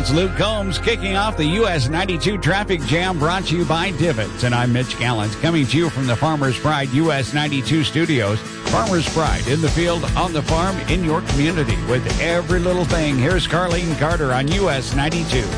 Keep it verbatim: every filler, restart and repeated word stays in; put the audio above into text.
It's Luke Combs kicking off the U S ninety-two Traffic Jam, brought to you by Divots. And I'm Mitch Gallens, coming to you from the Farmers Pride U S ninety-two studios. Farmers Pride, in the field, on the farm, in your community, with every little thing. Here's Carlene Carter on U S ninety-two.